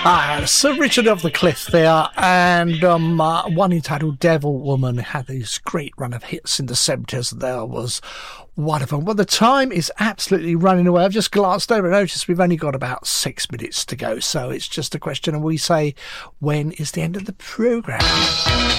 Sir Richard of the Cliff there, and one entitled Devil Woman had this great run of hits in the 70s. There was one of them. Well, the time is absolutely running away. I've just glanced over and noticed we've only got about 6 minutes to go, so it's just a question of we say, when is the end of the programme?